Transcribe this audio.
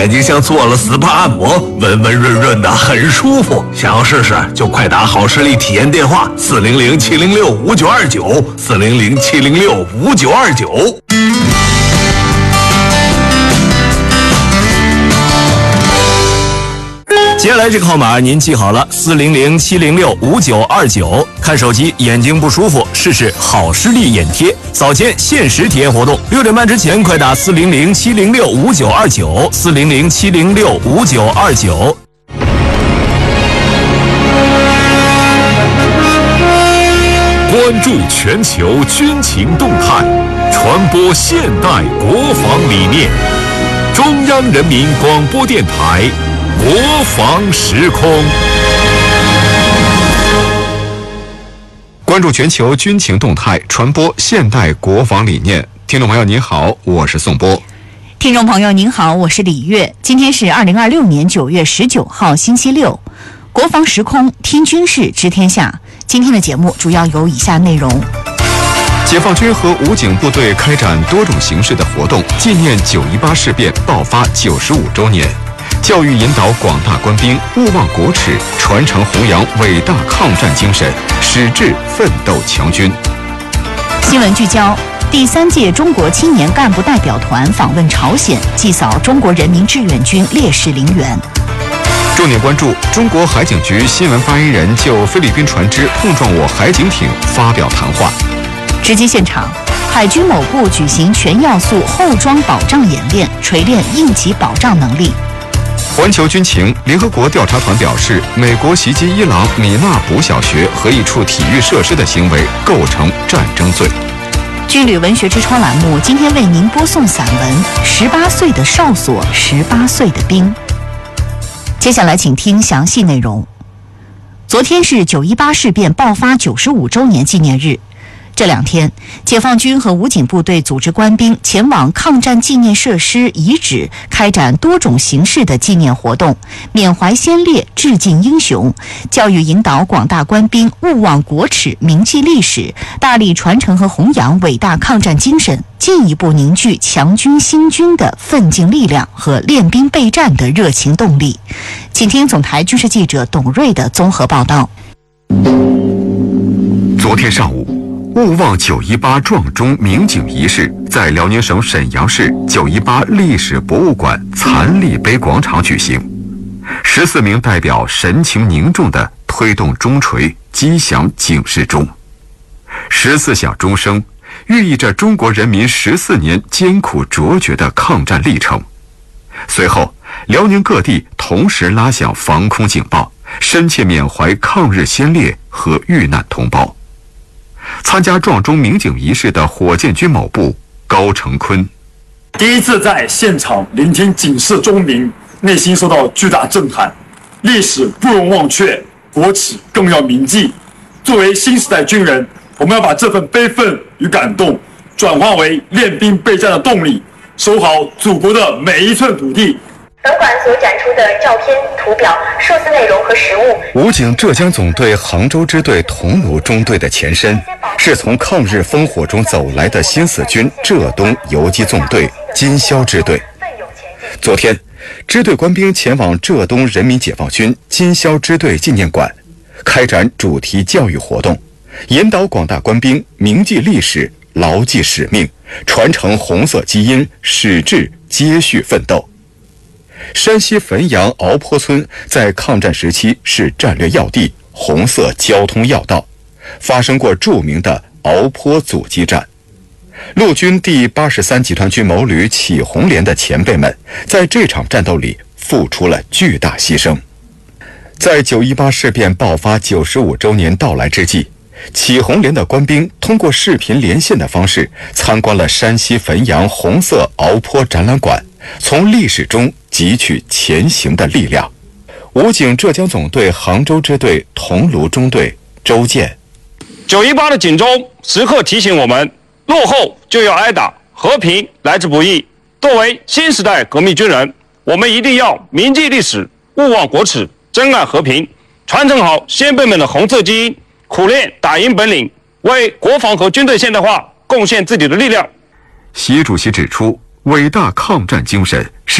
眼睛像做了 SPA 按摩，温温润润的，很舒服。想要试试就快打好视力体验电话400-706-5929，400-706-5929。 接下来这个号码您记好了，400-706-5929。看手机眼睛不舒服，试试好视力眼贴，早间限时体验活动，6点半之前快打400-706-5929，400-706-5929。 关注全球军情动态，传播现代国防理念。中央人民广播电台国防时空。 关注全球军情动态，传播现代国防理念。听众朋友您好，我是宋波。 听众朋友您好，我是李月。今天是2026年9月19号星期六，国防时空听军事知天下。今天的节目主要有以下内容： 解放军和武警部队开展多种形式的活动，纪念9·18事变爆发95周年，教育引导广大官兵勿忘国耻，传承弘扬伟大抗战精神，矢志奋斗强军。 新闻聚焦：第3届中国青年干部代表团访问朝鲜，祭扫中国人民志愿军烈士陵园。 重点关注：中国海警局新闻发言人就菲律宾船只碰撞我海警艇发表谈话。 直击现场，海军某部举行全要素后装保障演练，锤炼应急保障能力。 环球军情，联合国调查团表示，美国袭击伊朗米纳卜小学和一处体育设施的行为构成战争罪。 军旅文学之窗栏目今天为您播送散文《18岁的哨所，18岁的兵》。接下来请听详细内容。昨天是9·18事变爆发95周年纪念日。这2天，解放军和武警部队组织官兵前往抗战纪念设施遗址，开展多种形式的纪念活动，缅怀先烈，致敬英雄，教育引导广大官兵勿忘国耻，铭记历史，大力传承和弘扬伟大抗战精神，进一步凝聚强军兴军的奋进力量和练兵备战的热情动力。请听总台军事记者董瑞的综合报道。 昨天上午，勿忘9·18壮中鸣警仪式在辽宁省沈阳市9·18历史博物馆残历碑广场举行。14名代表神情凝重地推动钟锤，击响警示钟。14响钟声寓意着中国人民14年艰苦卓绝的抗战历程。随后，辽宁各地同时拉响防空警报，深切缅怀抗日先烈和遇难同胞。参加壮钟鸣警仪式的火箭军某部高成坤， 第一次在现场聆听警示钟鸣，内心受到巨大震撼。历史不容忘却，国耻更要铭记。作为新时代军人，我们要把这份悲愤与感动转化为练兵备战的动力，守好祖国的每一寸土地。 本馆所展出的照片、图表、数字内容和实物， 武警浙江总队杭州支队桐庐中队的前身，是从抗日烽火中走来的新四军浙东游击纵队金宵支队。昨天，支队官兵前往浙东人民解放军金宵支队纪念馆，开展主题教育活动，引导广大官兵铭记历史，牢记使命，传承红色基因，矢志接续奋斗。山西汾阳敖坡村在抗战时期是战略要地、红色交通要道，发生过著名的敖坡阻击战。陆军第83集团军某旅启红连的前辈们在这场战斗里付出了巨大牺牲。在9·18事变爆发95周年到来之际，启红连的官兵通过视频连线的方式参观了山西汾阳红色敖坡展览馆，从历史中汲取前行的力量。武警浙江总队杭州支队桐庐中队周建 ，9·18的警钟时刻提醒我们，落后就要挨打，和平来之不易。作为新时代革命军人，我们一定要铭记历史，勿忘国耻，珍爱和平，传承好先辈们的红色基因，苦练打赢本领，为国防和军队现代化贡献自己的力量。 习主席指出，伟大抗战精神是